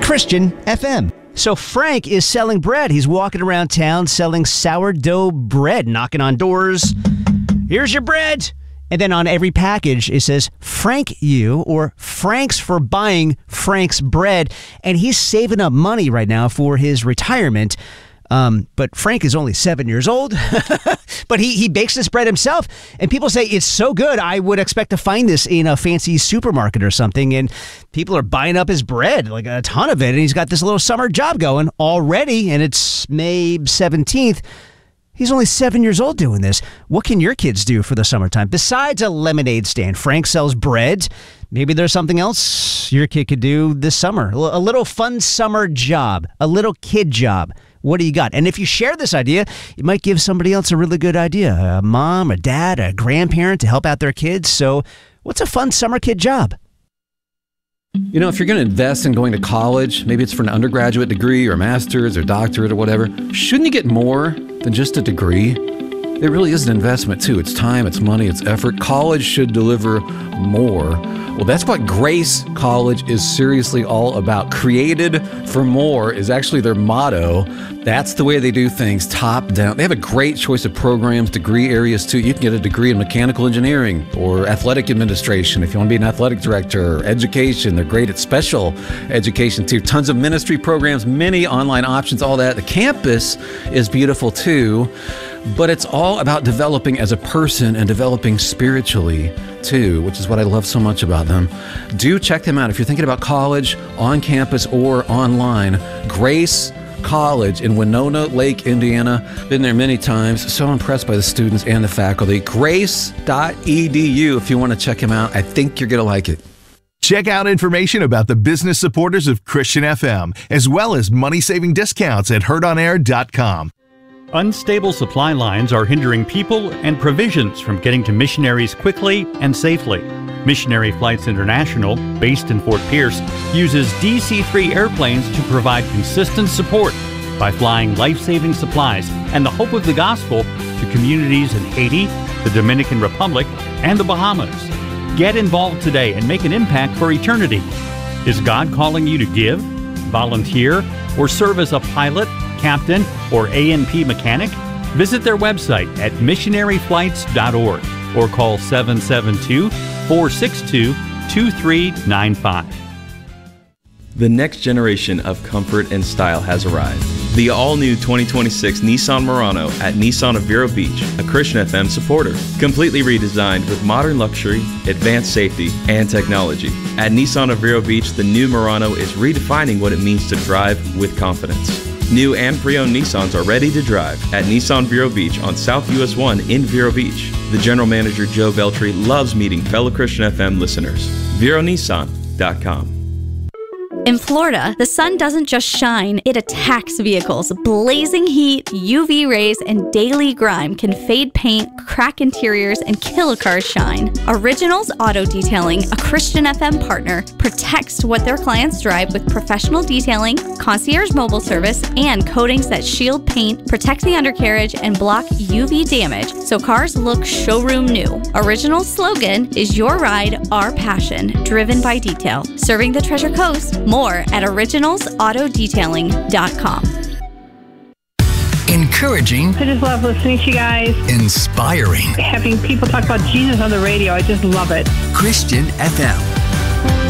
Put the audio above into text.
Christian FM. So Frank is selling bread. He's walking around town selling sourdough bread, knocking on doors. Here's your bread. And then on every package, it says, Frank you, or Frank's for buying Frank's bread. And he's saving up money right now for his retirement. But Frank is only 7 years old, but he bakes this bread himself. And people say it's so good, I would expect to find this in a fancy supermarket or something. And people are buying up his bread, like a ton of it. And he's got this little summer job going already, and it's May 17th. He's only 7 years old doing this. What can your kids do for the summertime besides a lemonade stand? Frank sells bread. Maybe there's something else your kid could do this summer. A little fun summer job, a little kid job. What do you got? And if you share this idea, you might give somebody else a really good idea. A mom, a dad, a grandparent to help out their kids. So what's a fun summer kid job? You know, if you're going to invest in going to college, maybe it's for an undergraduate degree or master's or doctorate or whatever, shouldn't you get more than just a degree? It really is an investment too. It's time, it's money, it's effort. College should deliver more. Well, that's what Grace College is seriously all about. Created for more is actually their motto. That's the way they do things, top down. They have a great choice of programs, degree areas too. You can get a degree in mechanical engineering or athletic administration if you want to be an athletic director, or education. They're great at special education too. Tons of ministry programs, many online options, all that. The campus is beautiful too. But it's all about developing as a person and developing spiritually too, which is what I love so much about them. Do check them out if you're thinking about college, on campus or online. Grace College in Winona Lake, Indiana. Been there many times. So impressed by the students and the faculty. Grace.edu if you want to check them out. I think you're going to like it. Check out information about the business supporters of Christian FM, as well as money-saving discounts at heardonair.com. Unstable supply lines are hindering people and provisions from getting to missionaries quickly and safely. Missionary Flights International, based in Fort Pierce, uses DC-3 airplanes to provide consistent support by flying life-saving supplies and the hope of the gospel to communities in Haiti, the Dominican Republic, and the Bahamas. Get involved today and make an impact for eternity. Is God calling you to give, volunteer, or serve as a pilot, captain, or A&P mechanic? Visit their website at missionaryflights.org or call 772-462-2395. The next generation of comfort and style has arrived. The all-new 2026 Nissan Murano at Nissan of Vero Beach, a Christian FM supporter. Completely redesigned with modern luxury, advanced safety, and technology. At Nissan of Vero Beach, the new Murano is redefining what it means to drive with confidence. New and pre-owned Nissans are ready to drive at Nissan Vero Beach on South US 1 in Vero Beach. The general manager, Joe Veltri, loves meeting fellow Christian FM listeners. VeroNissan.com. In Florida, the sun doesn't just shine, it attacks vehicles. Blazing heat, UV rays, and daily grime can fade paint, crack interiors, and kill a car's shine. Originals Auto Detailing, a Christian FM partner, protects what their clients drive with professional detailing, concierge mobile service, and coatings that shield paint, protect the undercarriage, and block UV damage so cars look showroom new. Original's slogan is "Your ride, our passion," driven by detail. Serving the Treasure Coast. More at originalsautodetailing.com. Encouraging. I just love listening to you guys. Inspiring. Having people talk about Jesus on the radio, I just love it. Christian FM.